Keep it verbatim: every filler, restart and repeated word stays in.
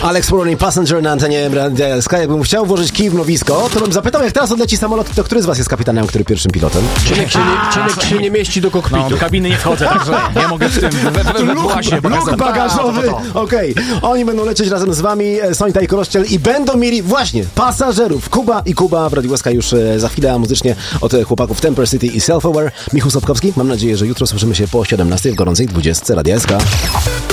Alex Warren, Passenger na antenie Radia L S K. Jakbym chciał włożyć kij w mrowisko, to bym zapytał, jak teraz odleci samolot, to który z was jest kapitanem, który pierwszym pilotem? Cinek się nie, Cinek się nie mieści do kokpitu. No, do kabiny nie wchodzę, także nie mogę w tym Luk bagażowy. Okej, okay. Oni będą lecieć razem z wami, Sonita i Koroszczel, i będą mieli właśnie pasażerów. Kuba i Kuba w Radiu L S K już za chwilę, a muzycznie od chłopaków Temper City i Self-Aware. Michał Sapkowski, mam nadzieję, że jutro słyszymy się po siedemnastej w gorącej dwudziestce Radia L S K.